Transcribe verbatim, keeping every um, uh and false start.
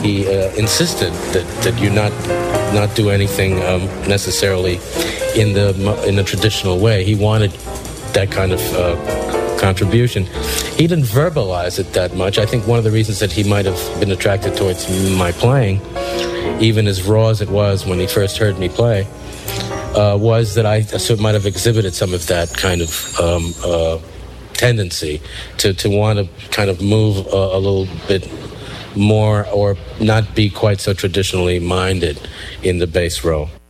he uh, insisted that, that you not not do anything um, necessarily in the in the traditional way. He wanted that kind of uh, contribution. He didn't verbalize it that much. I think one of the reasons that he might have been attracted towards my playing, even as raw as it was when he first heard me play, uh, was that I sort of might have exhibited some of that kind of um, uh, tendency to, to want to kind of move a, a little bit more or not be quite so traditionally minded in the bass role.